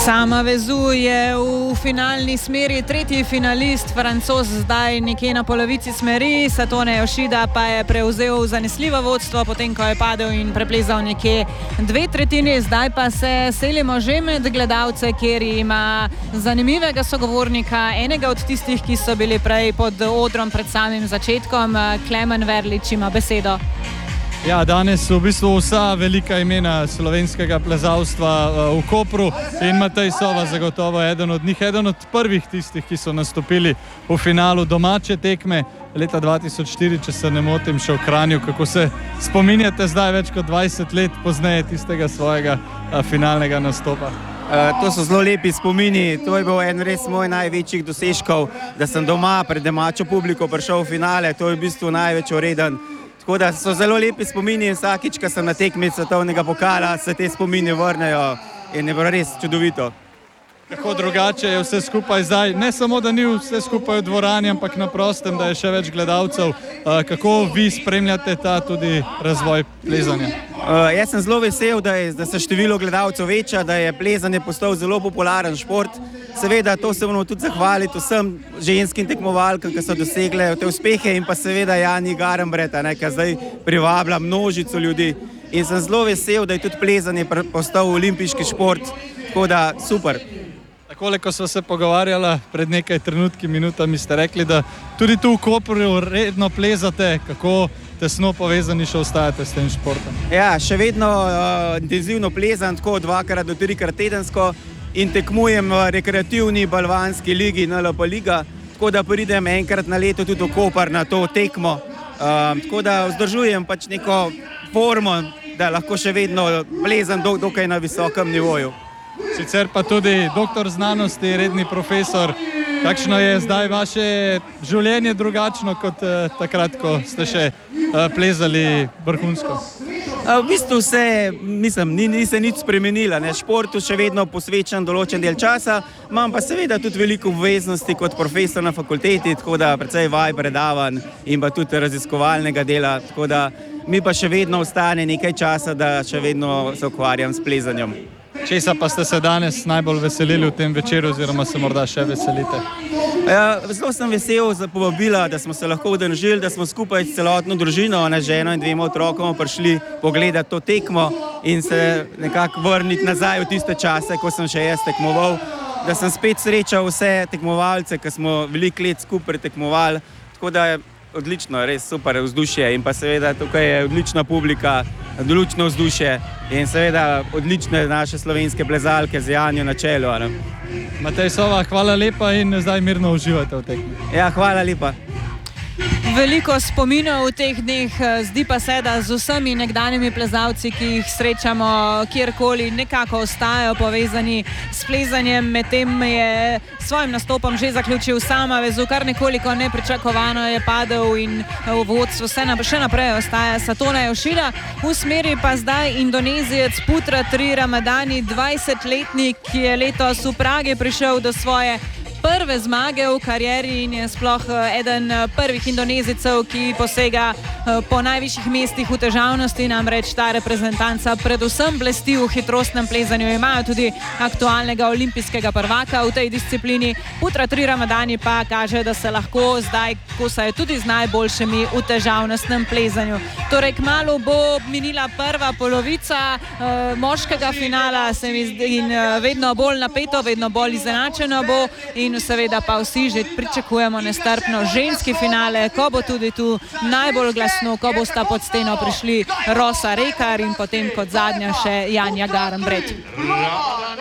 Sama Vezu je v finalni smeri tretji finalist, Francoz zdaj nekje na polovici smeri, Satone Yoshida pa je prevzel zanesljivo vodstvo, potem ko je padel in preplezal nekje 2/3. Zdaj pa se selimo že med gledalce, kjer ima zanimivega sogovornika, enega od tistih, ki so bili prej pod odrom pred samim začetkom. Klemen Verlič ima besedo. Ja, danes v bistvu vsa velika imena slovenskega plezalstva v Kopru in Matej Sova zagotovo eden od njih, eden od prvih tistih, ki so nastopili v finalu domače tekme leta 2004, če se ne motim, še v Kranju. Kako se spominjate zdaj več kot 20 let pozneje tistega svojega finalnega nastopa? To so zelo lepi spomini, to je bil en res moj največjih dosežkov, da sem doma pred domačo publiko prišel v finale, to je v bistvu največ vreden. Tako da so zelo lepi spomini in vsakič, ko sem na tekmi svetovnega pokala, se te spomini vrnejo in je bilo res čudovito. Kako drugače je vse skupaj zdaj, ne samo, da ni vse skupaj v dvorani, ampak na prostem, da je še več gledalcev. Kako vi spremljate ta tudi razvoj plezanja? Jaz sem zelo vesel, da se število gledalcev veča, da je plezanje postal zelo popularen šport. Seveda to se moramo tudi zahvaliti vsem ženskim tekmovalkam, ki so dosegle te uspehe, in pa seveda Jani Garnbret, ki zdaj privablja množico ljudi. In sem zelo vesel, da je tudi plezanje postal olimpijski šport, tako da super. Takole, ko sva se pogovarjala pred nekaj minutami, ste rekli, da tudi tu v Kopru redno plezate. Kako tesno povezani še ostajate s tem športom? Ja, še vedno intenzivno plezam, tako 2 do 3 tedensko, in tekmujem v rekreativni balvanski ligi NLP Liga, tako da pridem enkrat na leto tudi v Koper na to tekmo. Tako da vzdržujem pač neko formo, da lahko še vedno plezam dokaj na visokem nivoju. Sicer pa tudi doktor znanosti, redni profesor. Kakšno je zdaj vaše življenje drugačno kot takrat, ko ste še plezali vrhunsko? V bistvu ni se nič spremenila. Športu še vedno posvečam določen del časa, imam pa seveda tudi veliko obveznosti kot profesor na fakulteti, tako da precej vaj, predavanj in pa tudi raziskovalnega dela, tako da mi pa še vedno ostane nekaj časa, da še vedno se ukvarjam s plezanjem. Česa pa ste se danes najbolj veselili v tem večeru, oziroma se morda še veselite? Zelo sem vesel za povabila, da smo se lahko udeležili, da smo skupaj s celotno družino, ženo in 2 otrokoma prišli pogledati to tekmo in se nekako vrniti nazaj v tiste čase, ko sem še jaz tekmoval, da sem spet srečal vse tekmovalce, ki smo veliko let skupaj tekmovali, tako da je odlično, res super vzdušje in pa seveda tukaj je odlična publika, odlično vzdušje in seveda odlične naše slovenske plezalke z Janjo na čelu. Matej Sova, hvala lepa in zdaj mirno uživate v tekmi. Ja, hvala lepa. Veliko spominov v teh dneh, zdi pa se, da z vsemi nekdanjimi plezalci, ki jih srečamo kjerkoli, nekako ostajajo povezani s plezanjem. Medtem je svojim nastopom že zaključil Sama Vezu, kar nekoliko nepričakovano je padel in v vodstvu še naprej ostaja Satone Yoshida. V smeri pa zdaj Indonezijec Putra Tri Ramadani, 20-letnik, ki je letos v Pragi prišel do svoje prve zmage v karieri in je sploh eden prvih Indonezijcev, ki posega po najvišjih mestih v težavnosti, namreč ta reprezentanca predvsem blesti v hitrostnem plezanju. Imajo tudi aktualnega olimpijskega prvaka v tej disciplini. Putra Tri Ramadani pa kaže, da se lahko zdaj kosajo tudi z najboljšimi v težavnostnem plezanju. Torej, kmalu bo minila prva polovica moškega finala, se mi zdi, in vedno bolj napeto, vedno bolj izenačeno bo. In seveda pa vsi že pričakujemo nestrpno ženski finale, ko bo tudi tu najbolj glasno, ko bosta pod steno prišli Rosa Rekar in potem kot zadnja še Janja Garnbret.